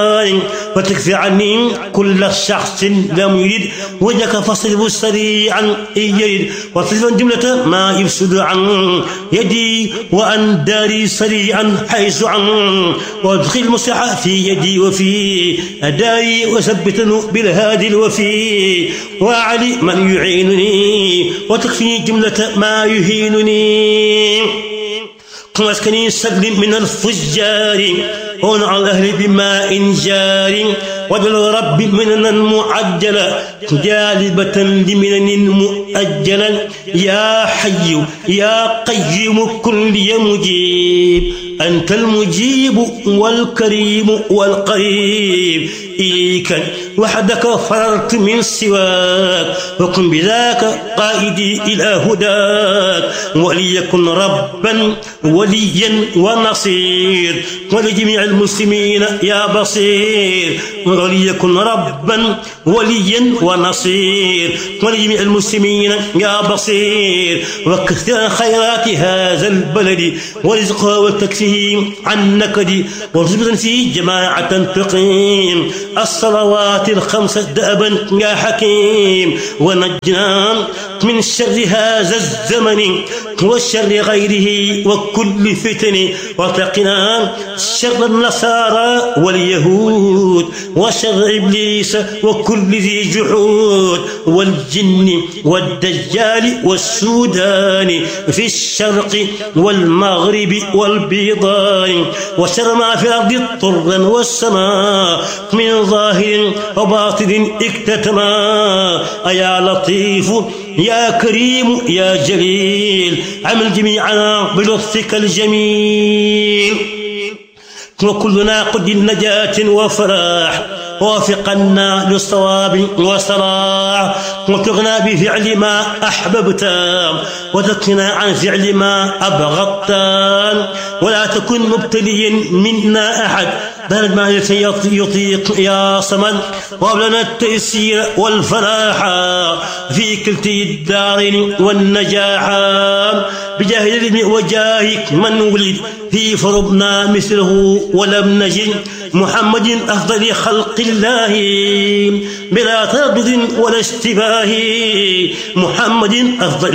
وتكفي عني كل شخص لم يرد وجهك فاصرف سريعا إن يرد واصرف جملة ما يفسد عن يدي وأن داري سريعا حيث عن وادخل المصلحة في يدي وفي أدائي وثبتنه بالهادي الوفي وعلي من يعينني وتكفي جملة ما يهينني واسكني سلم من الفجار ونع الأهل بماء جار وبالرب مننا معجلا جالبة لمنن مؤجلا يا حي يا قيم كل مجيب أنت المجيب والكريم والقريب إليك وحدك فررت من سواك وكن بذاك قائدي إلى هداك وليكن ربا وليا ونصير ولجميع المسلمين يا بصير وليكن ربا وليا ونصير ولجميع المسلمين يا بصير وكثر خيرات هذا البلد ورزقها وتكفيه عن نكدي وارزقنا في جماعة تقيم الصلوات الخمس دأبا يا حكيم ونجنا من شر هذا الزمن وشر غيره وكل فتن وتقنا شر النصارى واليهود وشر إبليس وكل ذي جحود والجن والدجال والسودان في الشرق والمغرب والبيضان وشر ما في الأرض طرا والسماء من ظاهر وباطن اكتتما أيا لطيف يا كريم يا جليل عمل جميعنا بلطفك الجميل وكلنا قد النجاة وفلاح ووفقنا للصواب وصلاح وتغنى بفعل ما أحببت وتقنا عن فعل ما أبغضت ولا تكن مبتليا منا أحد بل ما يطيق يا صمد وابلنا التيسير والفلاح في كلتي الدارين والنجاح بجاه العلم وجاهك من ولد في فربنا مثله ولم نجد محمد أفضل خلق الله بلا تردد ولا اشتباه محمد أفضل